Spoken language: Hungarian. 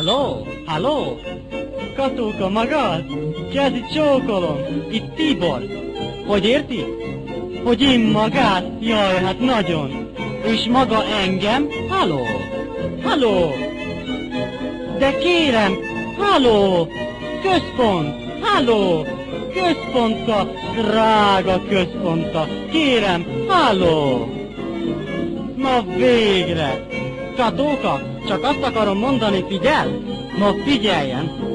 Halló? Halló? Katóka, maga az? Kezi csókolom, itt Tibor. Hogy érti? Hogy én magát? Jaj, hát nagyon. És maga engem? Halló? Halló? De kérem, halló? Központ, halló? Központka, drága központka, kérem, halló? Na végre! Katóka, csak azt akarom mondani, figyel? Na figyeljen!